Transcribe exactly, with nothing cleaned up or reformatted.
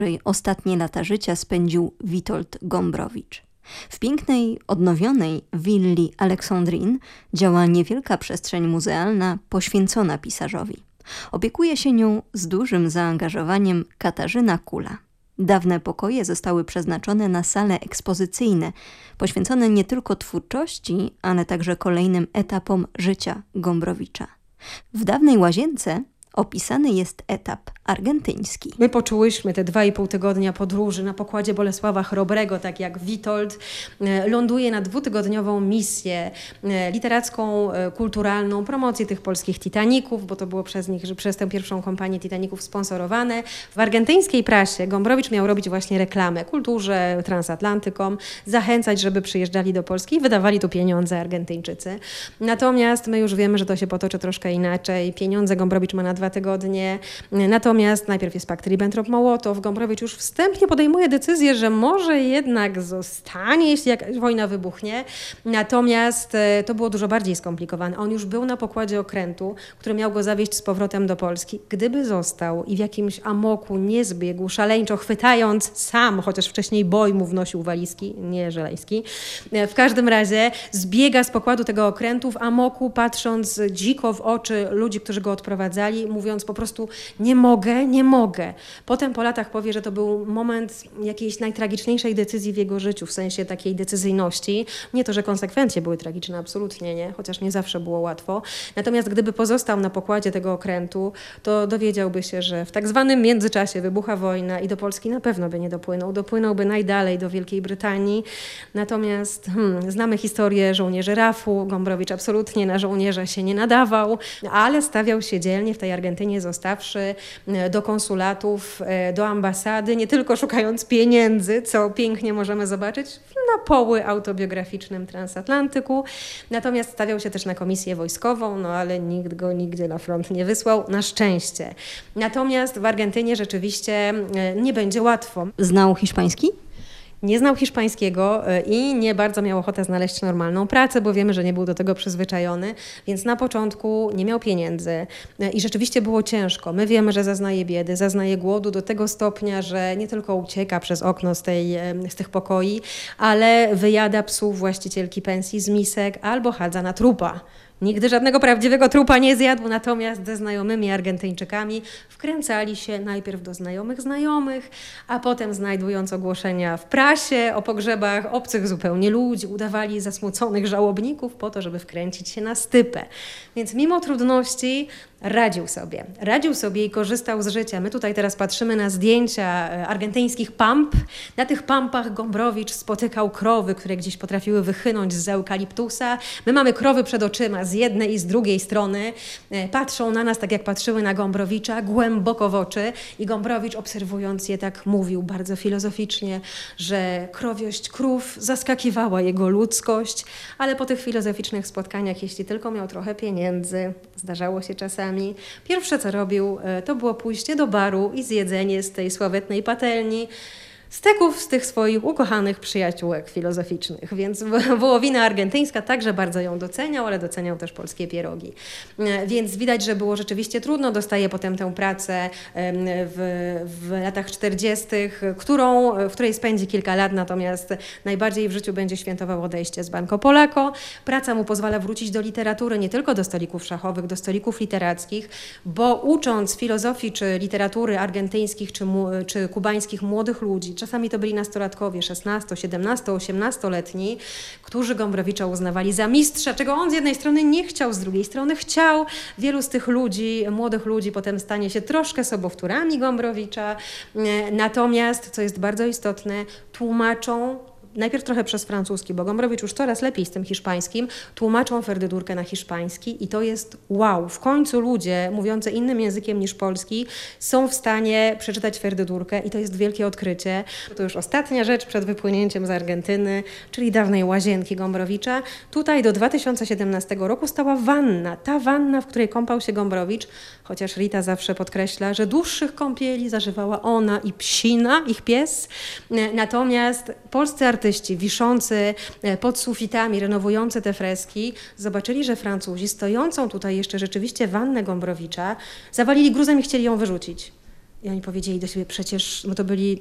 której ostatnie lata życia spędził Witold Gombrowicz. W pięknej, odnowionej willi Aleksandrin działa niewielka przestrzeń muzealna poświęcona pisarzowi. Opiekuje się nią z dużym zaangażowaniem Katarzyna Kula. Dawne pokoje zostały przeznaczone na sale ekspozycyjne, poświęcone nie tylko twórczości, ale także kolejnym etapom życia Gombrowicza. W dawnej łazience opisany jest etap argentyński. My poczułyśmy te dwa i pół tygodnia podróży na pokładzie Bolesława Chrobrego, tak jak Witold ląduje na dwutygodniową misję literacką, kulturalną, promocję tych polskich Titaników, bo to było przez nich, że przez tę pierwszą kompanię Titaników sponsorowane. W argentyńskiej prasie Gombrowicz miał robić właśnie reklamę kulturze, transatlantykom, zachęcać, żeby przyjeżdżali do Polski i wydawali tu pieniądze Argentyńczycy. Natomiast my już wiemy, że to się potoczy troszkę inaczej. Pieniądze Gombrowicz ma na dwa tygodnie. Natomiast najpierw jest pakt Ribbentrop-Mołotow. Gombrowicz już wstępnie podejmuje decyzję, że może jednak zostanie, jeśli jakaś wojna wybuchnie. Natomiast to było dużo bardziej skomplikowane. On już był na pokładzie okrętu, który miał go zawieźć z powrotem do Polski. Gdyby został i w jakimś amoku nie zbiegł, szaleńczo chwytając sam, chociaż wcześniej boj mu wnosił walizki, nie Żeleński, w każdym razie zbiega z pokładu tego okrętu w amoku, patrząc dziko w oczy ludzi, którzy go odprowadzali, mówiąc po prostu nie mogę, nie mogę. Potem po latach powie, że to był moment jakiejś najtragiczniejszej decyzji w jego życiu, w sensie takiej decyzyjności. Nie to, że konsekwencje były tragiczne, absolutnie nie, chociaż nie zawsze było łatwo. Natomiast gdyby pozostał na pokładzie tego okrętu, to dowiedziałby się, że w tak zwanym międzyczasie wybucha wojna i do Polski na pewno by nie dopłynął. Dopłynąłby najdalej do Wielkiej Brytanii. Natomiast hmm, znamy historię żołnierzy rafu. Gombrowicz absolutnie na żołnierza się nie nadawał, ale stawiał się dzielnie w tej Argentynie, zostawszy do konsulatów, do ambasady, nie tylko szukając pieniędzy, co pięknie możemy zobaczyć na poły autobiograficznym Transatlantyku. Natomiast stawiał się też na komisję wojskową, no ale nikt go nigdzie na front nie wysłał, na szczęście. Natomiast w Argentynie rzeczywiście nie będzie łatwo. Znał hiszpański? Nie znał hiszpańskiego i nie bardzo miał ochotę znaleźć normalną pracę, bo wiemy, że nie był do tego przyzwyczajony, więc na początku nie miał pieniędzy i rzeczywiście było ciężko. My wiemy, że zaznaje biedy, zaznaje głodu do tego stopnia, że nie tylko ucieka przez okno z, tej, z tych pokoi, ale wyjada psów właścicielki pensji z misek albo chadza na trupa. Nigdy żadnego prawdziwego trupa nie zjadł, natomiast ze znajomymi Argentyńczykami wkręcali się najpierw do znajomych znajomych, a potem znajdując ogłoszenia w prasie o pogrzebach obcych zupełnie ludzi, udawali zasmuconych żałobników po to, żeby wkręcić się na stypę. Więc mimo trudności radził sobie. Radził sobie i korzystał z życia. My tutaj teraz patrzymy na zdjęcia argentyńskich pamp. Na tych pampach Gombrowicz spotykał krowy, które gdzieś potrafiły wychynąć z eukaliptusa. My mamy krowy przed oczyma z jednej i z drugiej strony. Patrzą na nas tak, jak patrzyły na Gombrowicza, głęboko w oczy. I Gombrowicz, obserwując je, tak mówił bardzo filozoficznie, że krowiość krów zaskakiwała jego ludzkość, ale po tych filozoficznych spotkaniach, jeśli tylko miał trochę pieniędzy, zdarzało się czasami, pierwsze, co robił, to było pójście do baru i zjedzenie z tej sławetnej patelni steków z tych swoich ukochanych przyjaciółek filozoficznych. Więc wołowina argentyńska także bardzo ją doceniał, ale doceniał też polskie pierogi. Więc widać, że było rzeczywiście trudno. Dostaje potem tę pracę w, w latach czterdziestych, którą, w której spędzi kilka lat, natomiast najbardziej w życiu będzie świętował odejście z Banco Polaco. Praca mu pozwala wrócić do literatury, nie tylko do stolików szachowych, do stolików literackich, bo ucząc filozofii czy literatury argentyńskich czy, czy kubańskich młodych ludzi, czasami to byli nastolatkowie, szesnasto-, siedemnasto-, osiemnastoletni, którzy Gombrowicza uznawali za mistrza, czego on z jednej strony nie chciał, z drugiej strony chciał. Wielu z tych ludzi, młodych ludzi potem stanie się troszkę sobowtórami Gombrowicza. Natomiast, co jest bardzo istotne, tłumaczą najpierw trochę przez francuski, bo Gombrowicz już coraz lepiej z tym hiszpańskim, tłumaczą Ferdydurkę na hiszpański i to jest wow. W końcu ludzie mówiący innym językiem niż polski są w stanie przeczytać Ferdydurkę i to jest wielkie odkrycie. To już ostatnia rzecz przed wypłynięciem z Argentyny, czyli dawnej łazienki Gombrowicza. Tutaj do dwa tysiące siedemnastego roku stała wanna. Ta wanna, w której kąpał się Gombrowicz, chociaż Rita zawsze podkreśla, że dłuższych kąpieli zażywała ona i psina, ich pies. Natomiast polscy artyści wiszący pod sufitami, renowujący te freski, zobaczyli, że Francuzi stojącą tutaj jeszcze rzeczywiście wannę Gombrowicza zawalili gruzem i chcieli ją wyrzucić. I oni powiedzieli do siebie, przecież, bo to byli